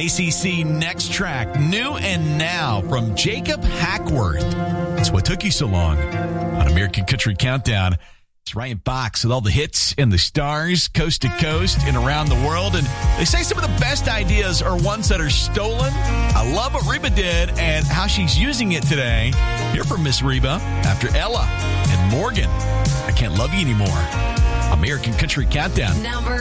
KCC Next Track, New and Now from Jacob Hackworth. That's what took you so long on American Country Countdown. It's Ryan Box with all the hits and the stars, coast to coast and around the world. And they say some of the best ideas are ones that are stolen. I love what Reba did and how she's using it today. Hear from Miss Reba after Ella and Morgan. I Can't Love You Anymore. American Country Countdown.